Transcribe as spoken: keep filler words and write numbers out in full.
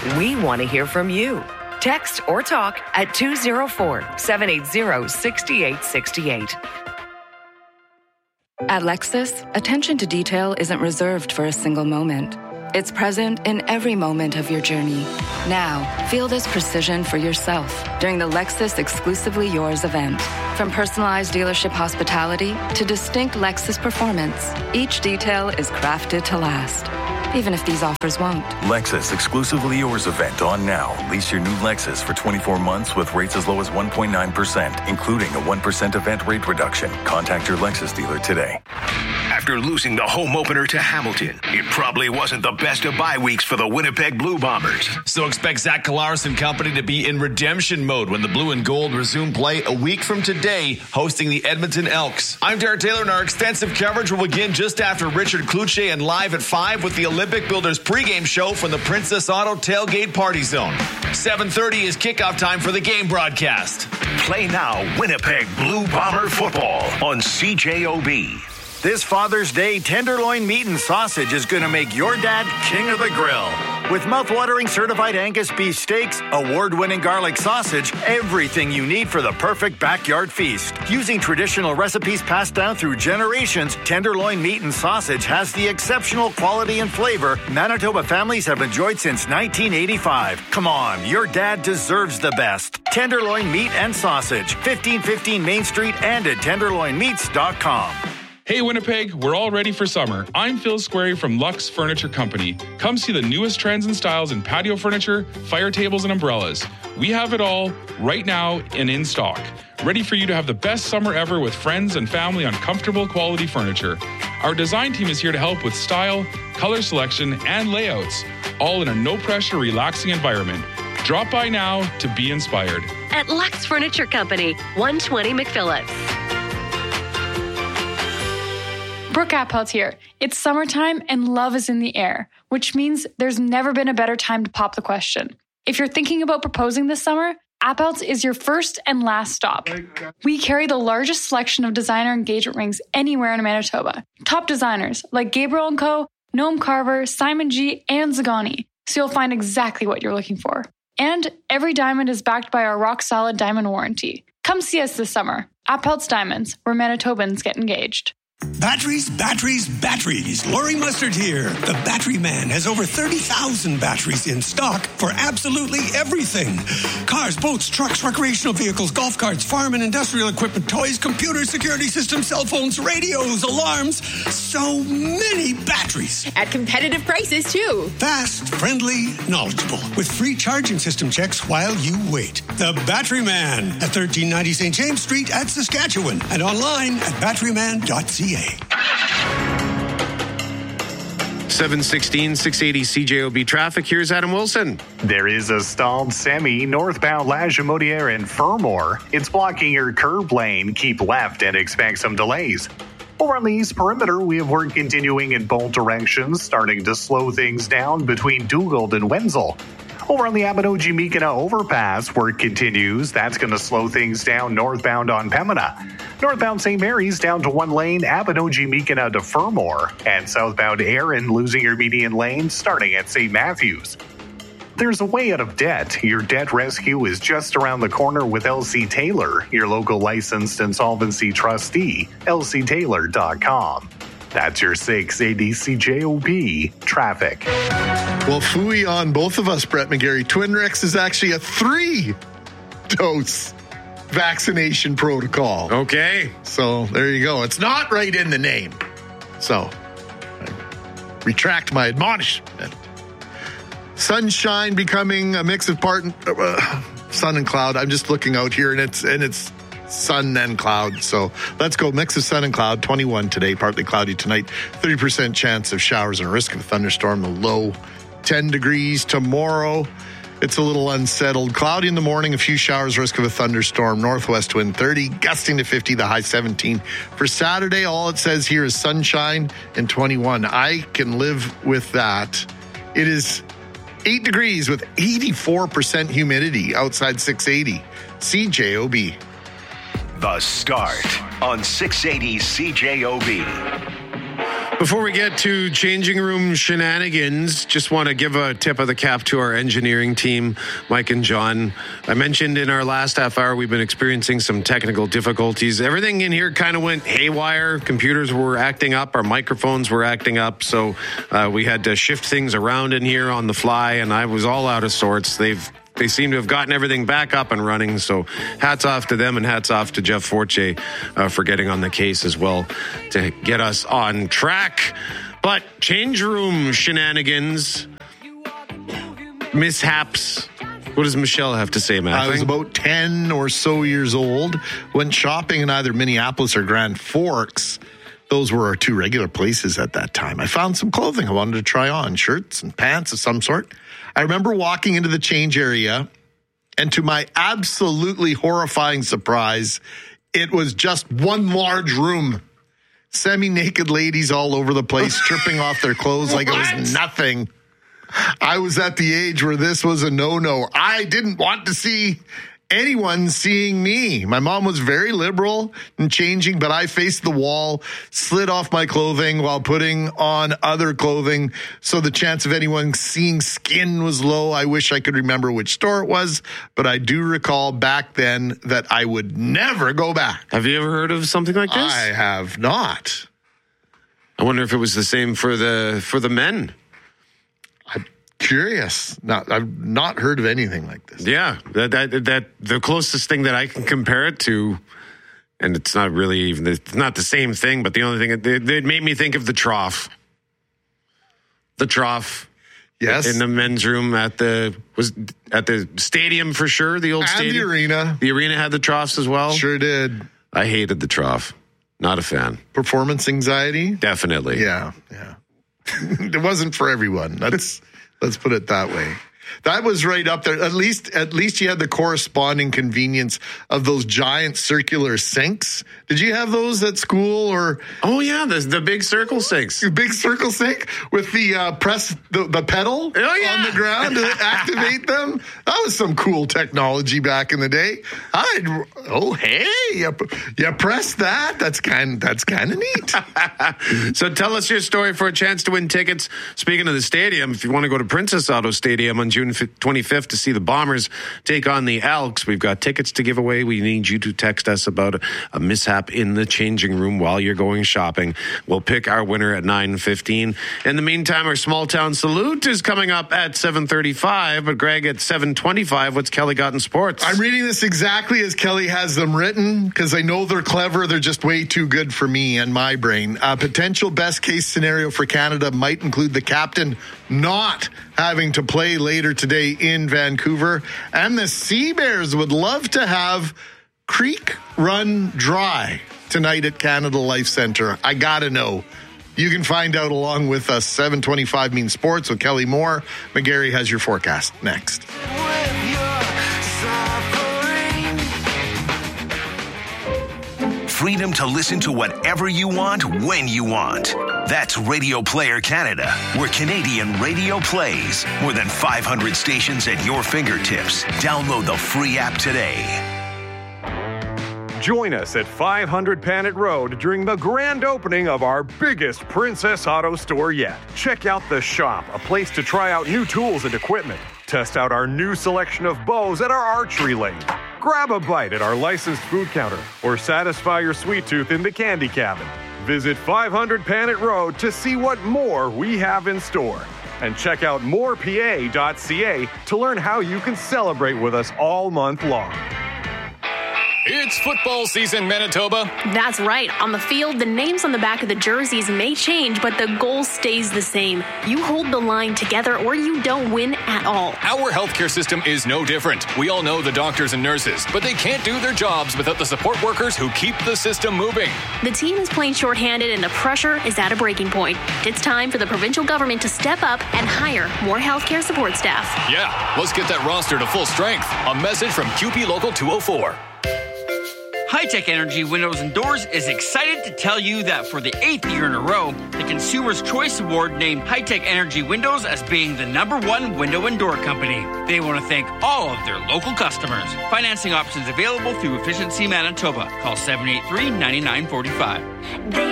We want to hear from you. Text or talk at two oh four, seven eight zero, six eight six eight. At Lexus, attention to detail isn't reserved for a single moment. It's present in every moment of your journey. Now, feel this precision for yourself during the Lexus Exclusively Yours event. From personalized dealership hospitality to distinct Lexus performance, each detail is crafted to last, even if these offers won't. Lexus Exclusively Yours event on now. Lease your new Lexus for twenty-four months with rates as low as one point nine percent, including a one percent event rate reduction. Contact your Lexus dealer today. After losing the home opener to Hamilton, it probably wasn't the best of bye weeks for the Winnipeg Blue Bombers. So expect Zach Collaros and company to be in redemption mode when the Blue and Gold resume play a week from today, hosting the Edmonton Elks. I'm Derek Taylor, and our extensive coverage will begin just after Richard Cloutier and live at five with the Olympic Builders pregame show from the Princess Auto Tailgate Party Zone. seven thirty is kickoff time for the game broadcast. Play now Winnipeg Blue Bomber football on C J O B. This Father's Day, tenderloin meat and sausage is going to make your dad king of the grill. With mouthwatering certified Angus beef steaks, award-winning garlic sausage, everything you need for the perfect backyard feast. Using traditional recipes passed down through generations, tenderloin meat and sausage has the exceptional quality and flavor Manitoba families have enjoyed since nineteen eighty-five. Come on, your dad deserves the best. Tenderloin meat and sausage, fifteen fifteen Main Street and at tenderloin meats dot com. Hey Winnipeg, we're all ready for summer. I'm Phil Squarey from Lux Furniture Company. Come see the newest trends and styles in patio furniture, fire tables, and umbrellas. We have it all right now and in stock. Ready for you to have the best summer ever with friends and family on comfortable quality furniture. Our design team is here to help with style, color selection, and layouts, all in a no-pressure, relaxing environment. Drop by now to be inspired. At Lux Furniture Company, one twenty McPhillips. Brooke Appelt here. It's summertime and love is in the air, which means there's never been a better time to pop the question. If you're thinking about proposing this summer, Appelt's is your first and last stop. We carry the largest selection of designer engagement rings anywhere in Manitoba. Top designers like Gabriel and Co., Noam Carver, Simon G., and Zagani, so you'll find exactly what you're looking for. And every diamond is backed by our rock-solid diamond warranty. Come see us this summer. Appelt's Diamonds, where Manitobans get engaged. Batteries, batteries, batteries. Laurie Mustard here. The Battery Man has over thirty thousand batteries in stock for absolutely everything. Cars, boats, trucks, recreational vehicles, golf carts, farm and industrial equipment, toys, computers, security systems, cell phones, radios, alarms. So many batteries. At competitive prices, too. Fast, friendly, knowledgeable. With free charging system checks while you wait. The Battery Man at thirteen ninety Saint James Street at Saskatchewan. And online at battery man dot c a. seven sixteen, six eighty C J O B traffic. Here's Adam Wilson. There is a stalled semi northbound La Jamodiere and Fermor. It's blocking your curb lane. Keep left and expect some delays. Over on the east perimeter, we have work continuing in both directions, starting to slow things down between Dugald and Wenzel. Over on the Abinogi-Mikina overpass, work continues. That's going to slow things down northbound on Pembina. Northbound Saint Mary's down to one lane, Abinogi-Mikina to Fermor. And southbound Erin losing your median lane starting at Saint Matthews. There's a way out of debt. Your debt rescue is just around the corner with L C Taylor, your local licensed insolvency trustee, L C Taylor dot com. That's your six eighty C J O B traffic. Well, phooey on both of us, Brett McGarry. Twinrix is actually a three-dose vaccination protocol. Okay. So there you go. It's not right in the name. So I retract my admonishment. Sunshine becoming a mix of part uh, sun and cloud. I'm just looking out here, and it's and it's sun and cloud. So let's go. Mix of sun and cloud. twenty-one today, partly cloudy tonight. thirty percent chance of showers and a risk of a thunderstorm. The low ten degrees tomorrow. It's a little unsettled. Cloudy in the morning, a few showers, risk of a thunderstorm. Northwest wind thirty, gusting to fifty, the high seventeen. For Saturday, all it says here is sunshine and twenty-one. I can live with that. It is eight degrees with eighty-four percent humidity, outside six eighty. C J O B. The Start on six eighty C J O B. Before we get to changing room shenanigans, just want to give a tip of the cap to our engineering team, Mike and John. I mentioned in our last half hour, we've been experiencing some technical difficulties. Everything in here kind of went haywire. Computers were acting up. Our microphones were acting up. So uh, we had to shift things around in here on the fly, and I was all out of sorts. They've They seem to have gotten everything back up and running, so hats off to them and hats off to Jeff Forte uh, for getting on the case as well to get us on track. But change room shenanigans, mishaps. What does Michelle have to say, Matt? I was about ten or so years old, went shopping in either Minneapolis or Grand Forks. Those were our two regular places at that time. I found some clothing I wanted to try on, shirts and pants of some sort. I remember walking into the change area, and to my absolutely horrifying surprise, it was just one large room. Semi-naked ladies all over the place, stripping off their clothes like it was nothing. I was at the age where this was a no-no. I didn't want to see anyone seeing me. My mom was very liberal in changing, but I faced the wall, slid off my clothing while putting on other clothing, so the chance of anyone seeing skin was low. I wish I could remember which store it was, but I do recall back then that I would never go back. Have you ever heard of something like this? I have not. I wonder if it was the same for the for the men. Curious. Not, I've not heard of anything like this. Yeah, that, that that the closest thing that I can compare it to, and it's not really even, it's not the same thing, but the only thing, it, it made me think of the trough. The trough. Yes. In the men's room at the, was at the stadium for sure, the old and stadium. the arena. The arena had the troughs as well? Sure did. I hated the trough. Not a fan. Performance anxiety? Definitely. Yeah, yeah. It wasn't for everyone. That's... Let's put it that way. That was right up there. At least, at least you had the corresponding convenience of those giant circular sinks. Did you have those at school or? Oh yeah, the the big circle sinks. The big circle sink with the uh, press the, the pedal oh, yeah. on the ground to activate them. That was some cool technology back in the day. I'd oh hey, you, you press that. That's kind that's kind of neat. So tell us your story for a chance to win tickets. Speaking of the stadium, if you want to go to Princess Auto Stadium on June twenty-fifth to see the Bombers take on the Elks, we've got tickets to give away. We need you to text us about a, a mishap in the changing room while you're going shopping. We'll pick our winner at nine fifteen. In the meantime, our small town salute is coming up at seven thirty-five, but Greg, at seven twenty-five, what's Kelly got in sports? I'm reading this exactly as Kelly has them written because I know they're clever. They're just way too good for me and my brain. A potential best case scenario for Canada might include the captain not having to play later today in Vancouver, and the Sea Bears would love to have Creek Run Dry tonight at Canada Life Centre. I gotta know. You can find out along with us. seven twenty-five means sports with Kelly Moore. McGarry has your forecast next. Freedom to listen to whatever you want, when you want. That's Radio Player Canada, where Canadian radio plays. More than five hundred stations at your fingertips. Download the free app today. Join us at five hundred Panet Road during the grand opening of our biggest Princess Auto store yet. Check out The Shop, a place to try out new tools and equipment. Test out our new selection of bows at our archery lane. Grab a bite at our licensed food counter or satisfy your sweet tooth in the candy cabin. Visit five hundred Panet Road to see what more we have in store. And check out more p a dot c a to learn how you can celebrate with us all month long. It's football season, Manitoba. That's right. On the field, the names on the back of the jerseys may change, but the goal stays the same. You hold the line together or you don't win at all. Our healthcare system is no different. We all know the doctors and nurses, but they can't do their jobs without the support workers who keep the system moving. The team is playing shorthanded and the pressure is at a breaking point. It's time for the provincial government to step up and hire more healthcare support staff. Yeah, let's get that roster to full strength. A message from Q P Local two oh four. High-Tech Energy Windows and Doors is excited to tell you that for the eighth year in a row, the Consumer's Choice Award named High-Tech Energy Windows as being the number one window and door company. They want to thank all of their local customers. Financing options available through Efficiency Manitoba. Call seven eight three, nine nine four five. They